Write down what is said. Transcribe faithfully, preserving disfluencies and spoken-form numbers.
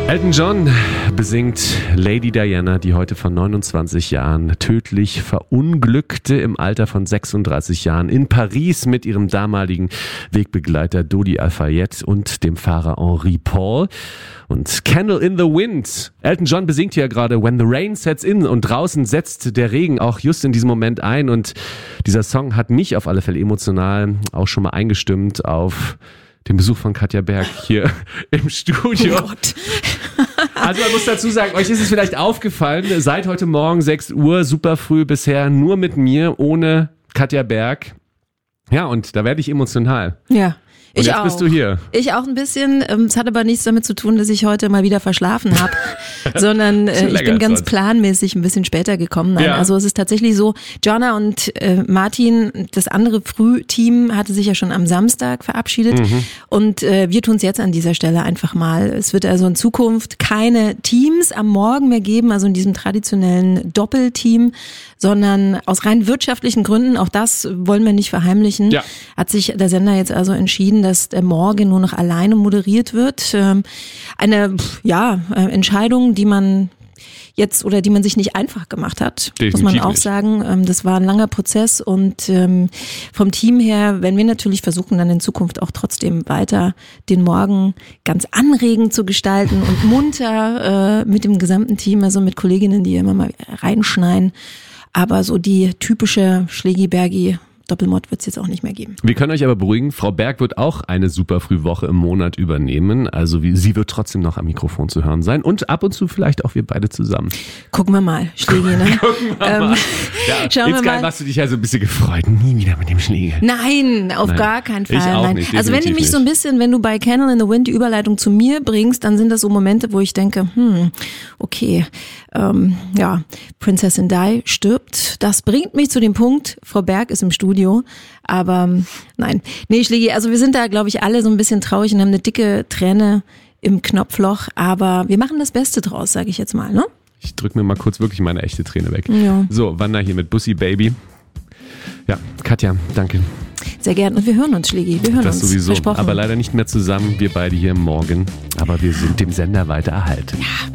Elton John besingt Lady Diana, die heute vor neunundzwanzig Jahren tödlich verunglückte im Alter von sechsunddreißig Jahren in Paris mit ihrem damaligen Wegbegleiter Dodi Al-Fayed und dem Fahrer Henri Paul. Und Candle in the Wind. Elton John besingt ja gerade When the Rain Sets In und draußen setzt der Regen auch just in diesem Moment ein und dieser Song hat mich auf alle Fälle emotional auch schon mal eingestimmt auf den Besuch von Katja Berg hier im Studio. Oh Gott. Also man muss dazu sagen, euch ist es vielleicht aufgefallen, seit heute Morgen sechs Uhr, super früh bisher, nur mit mir, ohne Katja Berg. Ja, und da werde ich emotional. Ja. Und ich jetzt auch. bist du hier. Ich auch ein bisschen. Es hat aber nichts damit zu tun, dass ich heute mal wieder verschlafen habe, sondern äh, ich bin ganz planmäßig ein bisschen später gekommen. Nein, Ja. also es ist tatsächlich so, Jonna und äh, Martin, das andere Frühteam, hatte sich ja schon am Samstag verabschiedet Mhm. und äh, wir tun es jetzt an dieser Stelle einfach mal. Es wird also in Zukunft keine Teams am Morgen mehr geben, also in diesem traditionellen Doppelteam, sondern aus rein wirtschaftlichen Gründen, auch das wollen wir nicht verheimlichen, Ja. hat sich der Sender jetzt also entschieden, dass der Morgen nur noch alleine moderiert wird. Ähm, Eine ja, äh, Entscheidung, die man jetzt oder die man sich nicht einfach gemacht hat, Definitiv muss man auch nicht. sagen. Ähm, Das war ein langer Prozess und ähm, vom Team her werden wir natürlich versuchen, dann in Zukunft auch trotzdem weiter den Morgen ganz anregend zu gestalten und munter äh, mit dem gesamten Team, also mit Kolleginnen, die immer mal reinschneien. Aber so die typische Schlägi-Bergi Doppelmord wird es jetzt auch nicht mehr geben. Wir können euch aber beruhigen, Frau Berg wird auch eine super Frühwoche im Monat übernehmen. Also wie, sie wird trotzdem noch am Mikrofon zu hören sein und ab und zu vielleicht auch wir beide zusammen. Gucken wir mal, Schlägi, ne? Gucken wir Ähm, mal. Ja, schauen wir insgeheim mal. hast du dich ja so ein bisschen gefreut. Nie wieder mit dem Schläger. Nein, auf Nein. gar keinen Fall. Ich auch Nein. nicht, Also wenn du definitiv mich so ein nicht. bisschen, wenn du bei Candle in the Wind die Überleitung zu mir bringst, dann sind das so Momente, wo ich denke, hm, okay, ähm, ja, Prinzessin Di stirbt. Das bringt mich zu dem Punkt, Frau Berg ist im Studio, aber ähm, nein. Nee, Schlägi, also wir sind da, glaube ich, alle so ein bisschen traurig und haben eine dicke Träne im Knopfloch, aber wir machen das Beste draus, sage ich jetzt mal, ne? Ich drücke mir mal kurz wirklich meine echte Träne weg. Ja. So, Wanda hier mit Bussi Baby. Ja, Katja, danke. Sehr gern. Und wir hören uns, Schlägi, wir hören Das uns. sowieso. Versprochen. Aber leider nicht mehr zusammen, wir beide hier morgen. Aber wir sind dem Sender weiter erhalten. Ja.